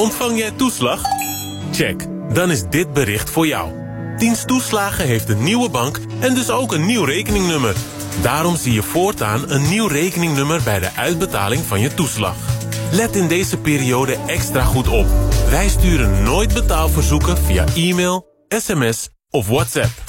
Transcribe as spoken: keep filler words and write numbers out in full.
Ontvang jij toeslag? Check, dan is dit bericht voor jou. Dienst Toeslagen heeft een nieuwe bank en dus ook een nieuw rekeningnummer. Daarom zie je voortaan een nieuw rekeningnummer bij de uitbetaling van je toeslag. Let in deze periode extra goed op. Wij sturen nooit betaalverzoeken via e-mail, sms of WhatsApp.